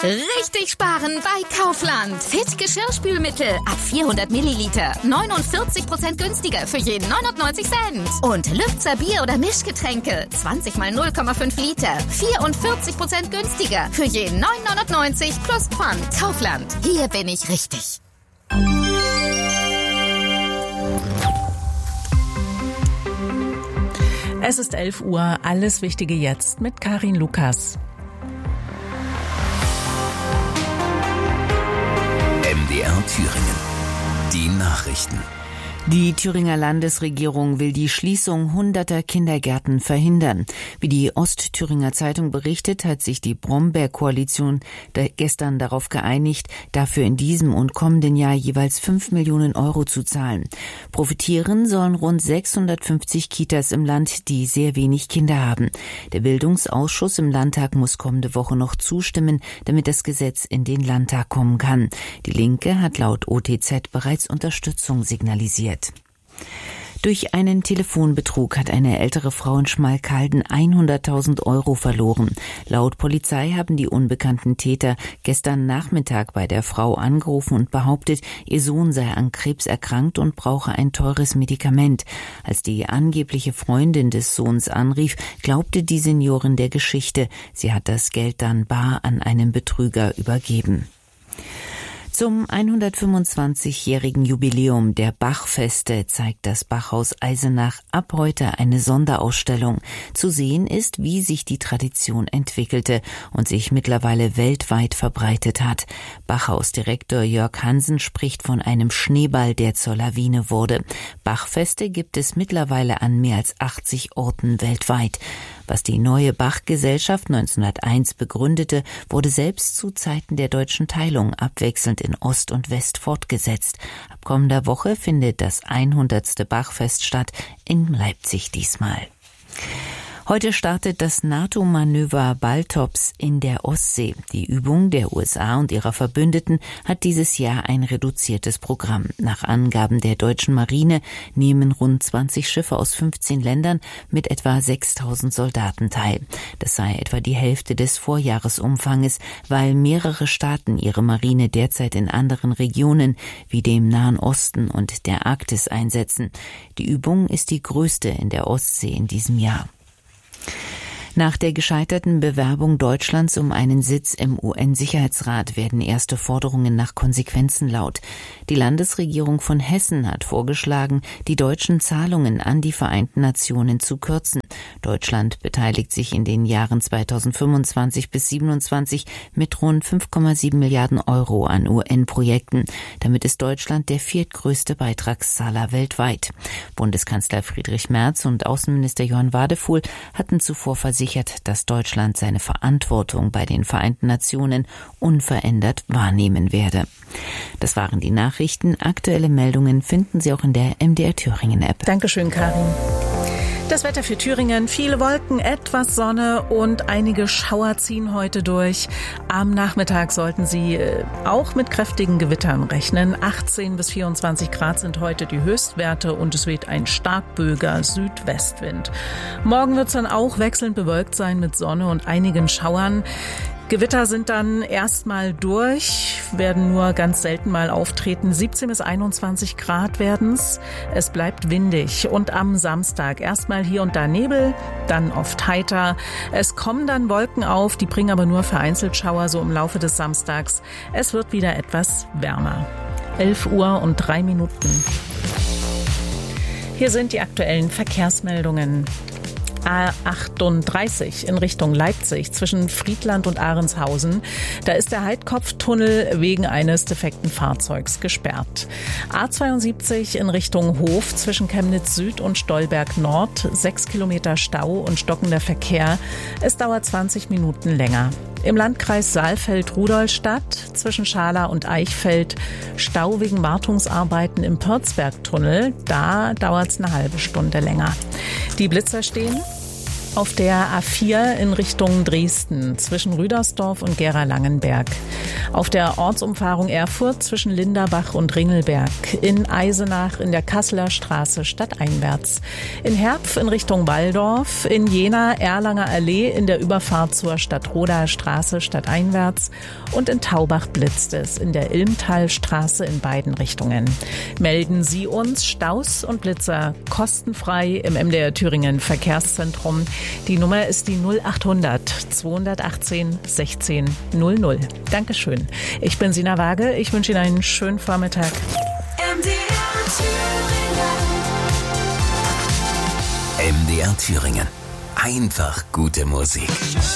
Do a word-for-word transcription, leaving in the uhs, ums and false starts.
Richtig sparen bei Kaufland. Fit Geschirrspülmittel ab vierhundert Milliliter. neunundvierzig Prozent günstiger für jeden neunundneunzig Cent. Und Lübzer Bier- oder Mischgetränke. zwanzig mal null Komma fünf Liter. vierundvierzig Prozent günstiger für jeden neun neunundneunzig plus Pfand. Kaufland. Hier bin ich richtig. Es ist elf Uhr. Alles Wichtige jetzt mit Karin Lukas. M D R Thüringen. Die Nachrichten. Die Thüringer Landesregierung will die Schließung hunderter Kindergärten verhindern. Wie die Ostthüringer Zeitung berichtet, hat sich die Brombeer-Koalition gestern darauf geeinigt, dafür in diesem und kommenden Jahr jeweils fünf Millionen Euro zu zahlen. Profitieren sollen rund sechshundertfünfzig Kitas im Land, die sehr wenig Kinder haben. Der Bildungsausschuss im Landtag muss kommende Woche noch zustimmen, damit das Gesetz in den Landtag kommen kann. Die Linke hat laut O T Z bereits Unterstützung signalisiert. Durch einen Telefonbetrug hat eine ältere Frau in Schmalkalden hunderttausend Euro verloren. Laut Polizei haben die unbekannten Täter gestern Nachmittag bei der Frau angerufen und behauptet, ihr Sohn sei an Krebs erkrankt und brauche ein teures Medikament. Als die angebliche Freundin des Sohns anrief, glaubte die Seniorin der Geschichte. Sie hat das Geld dann bar an einen Betrüger übergeben. Zum hundertfünfundzwanzigjährigen Jubiläum der Bachfeste zeigt das Bachhaus Eisenach ab heute eine Sonderausstellung. Zu sehen ist, wie sich die Tradition entwickelte und sich mittlerweile weltweit verbreitet hat. Bachhausdirektor Jörg Hansen spricht von einem Schneeball, der zur Lawine wurde. Bachfeste gibt es mittlerweile an mehr als achtzig Orten weltweit. Was die neue Bach-Gesellschaft neunzehnhunderteins begründete, wurde selbst zu Zeiten der deutschen Teilung abwechselnd in Ost und West fortgesetzt. Ab kommender Woche findet das hundertste Bachfest statt, in Leipzig diesmal. Heute startet das NATO-Manöver Baltops in der Ostsee. Die Übung der U S A und ihrer Verbündeten hat dieses Jahr ein reduziertes Programm. Nach Angaben der deutschen Marine nehmen rund zwanzig Schiffe aus fünfzehn Ländern mit etwa sechstausend Soldaten teil. Das sei etwa die Hälfte des Vorjahresumfanges, weil mehrere Staaten ihre Marine derzeit in anderen Regionen wie dem Nahen Osten und der Arktis einsetzen. Die Übung ist die größte in der Ostsee in diesem Jahr. Nach der gescheiterten Bewerbung Deutschlands um einen Sitz im U N-Sicherheitsrat werden erste Forderungen nach Konsequenzen laut. Die Landesregierung von Hessen hat vorgeschlagen, die deutschen Zahlungen an die Vereinten Nationen zu kürzen. Deutschland beteiligt sich in den Jahren zweitausendfünfundzwanzig bis siebenundzwanzig mit rund fünf Komma sieben Milliarden Euro an U N-Projekten. Damit ist Deutschland der viertgrößte Beitragszahler weltweit. Bundeskanzler Friedrich Merz und Außenminister Johann Wadefuhl hatten zuvor versichert, dass Deutschland seine Verantwortung bei den Vereinten Nationen unverändert wahrnehmen werde. Das waren die Nachrichten. Aktuelle Meldungen finden Sie auch in der M D R Thüringen App. Dankeschön, Karin. Das Wetter für Thüringen, viele Wolken, etwas Sonne und einige Schauer ziehen heute durch. Am Nachmittag sollten Sie auch mit kräftigen Gewittern rechnen. achtzehn bis vierundzwanzig Grad sind heute die Höchstwerte und es weht ein starkböiger Südwestwind. Morgen wird es dann auch wechselnd bewölkt sein mit Sonne und einigen Schauern. Gewitter sind dann erstmal durch, werden nur ganz selten mal auftreten. siebzehn bis einundzwanzig Grad werden's. Es bleibt windig. Und am Samstag erstmal hier und da Nebel, dann oft heiter. Es kommen dann Wolken auf, die bringen aber nur vereinzelt Schauer so im Laufe des Samstags. Es wird wieder etwas wärmer. elf Uhr und drei Minuten. Hier sind die aktuellen Verkehrsmeldungen. A achtunddreißig in Richtung Leipzig zwischen Friedland und Ahrenshausen. Da ist der Heidkopftunnel wegen eines defekten Fahrzeugs gesperrt. A zweiundsiebzig in Richtung Hof zwischen Chemnitz Süd und Stolberg Nord. Sechs Kilometer Stau und stockender Verkehr. Es dauert zwanzig Minuten länger. Im Landkreis Saalfeld-Rudolstadt zwischen Schala und Eichfeld Stau wegen Wartungsarbeiten im Pörzbergtunnel. Da dauert es eine halbe Stunde länger. Die Blitzer stehen Auf der A vier in Richtung Dresden zwischen Rüdersdorf und Gera-Langenberg. Auf der Ortsumfahrung Erfurt zwischen Linderbach und Ringelberg. In Eisenach in der Kasseler Straße stadteinwärts. In Herpf in Richtung Walldorf. In Jena Erlanger Allee in der Überfahrt zur Stadtroder Straße stadteinwärts. Und in Taubach blitzt es in der Ilmtalstraße in beiden Richtungen. Melden Sie uns Staus und Blitzer kostenfrei im M D R Thüringen Verkehrszentrum. Die Nummer ist die null achthundert zweihundertachtzehn sechzehn null null. Dankeschön. Ich bin Sina Waage. Ich wünsche Ihnen einen schönen Vormittag. M D R Thüringen. M D R Thüringen. Einfach gute Musik.